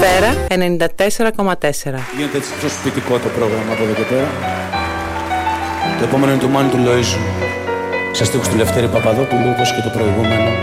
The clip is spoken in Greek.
Σφαίρα 94,4. Γίνεται έτσι πιο σπιτικό το πρόγραμμα από εδώ και πέρα. Το επόμενο είναι του Μάνου του Λοΐζου, σε στίχους του Λευτέρη Παπαδόπουλου, όπως και το προηγούμενο.